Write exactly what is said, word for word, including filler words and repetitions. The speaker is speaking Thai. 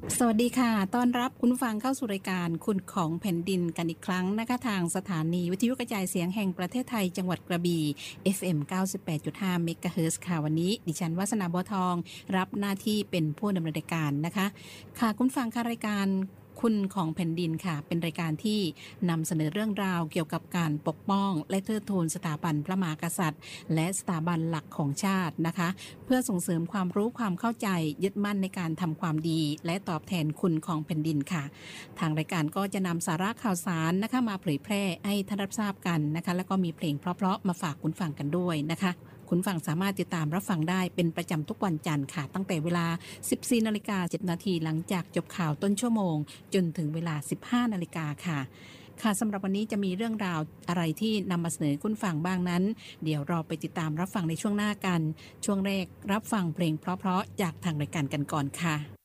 สวัสดีค่ะต้อนรับคุณผู้ฟังเข้าสู่รายการคุณของแผ่นดินกันอีกครั้งนะคะทางสถานีวิทยุกระจายเสียงแห่งประเทศไทยจังหวัดกระบี่ เอฟ เอ็ม เก้าสิบแปดจุดห้า เมกะเฮิรตซ์ค่ะวันนี้ดิฉันวัฒนาบัวทองรับหน้าที่เป็นผู้ดำเนินรายการนะคะค่ะคุณฟังค่ะรายการคุณของแผ่นดินค่ะเป็นรายการที่นำเสนอเรื่องราวเกี่ยวกับการปกป้องและเทิดทูนสถาบันพระมหากษัตริย์และสถาบันหลักของชาตินะคะเพื่อส่งเสริมความรู้ความเข้าใจยึดมั่นในการทำความดีและตอบแทนคุณของแผ่นดินค่ะทางรายการก็จะนำสาระข่าวสารนะคะมาเผยแพร่ให้ท่านรับทราบกันนะคะแล้วก็มีเพลงเพราะๆมาฝากคุณฟังกันด้วยนะคะคุณฟังสามารถติดตามรับฟังได้เป็นประจำทุกวันจันทร์ค่ะตั้งแต่เวลา สิบสี่นาฬิกาเจ็ดนาทีหลังจากจบข่าวต้นชั่วโมงจนถึงเวลา สิบห้านาฬิกาค่ะค่ะสำหรับวันนี้จะมีเรื่องราวอะไรที่นำมาเสนอคุณฟังบ้างนั้นเดี๋ยวเราไปติดตามรับฟังในช่วงหน้ากันช่วงแรกรับฟังเพลงเพราะๆจากทางรายการกันก่อนค่ะ